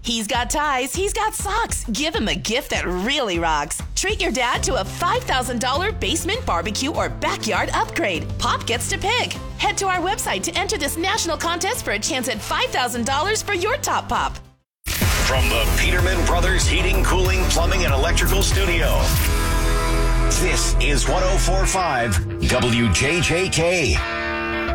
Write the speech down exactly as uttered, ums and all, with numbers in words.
He's got ties, he's got socks. Give him a gift that really rocks. Treat your dad to a five thousand dollars basement barbecue or backyard upgrade. Pop gets to pick. Head to our website to enter this national contest for a chance at five thousand dollars for your top pop. From the Peterman Brothers Heating, Cooling, Plumbing, and Electrical Studio, this is one oh four point five W J J K.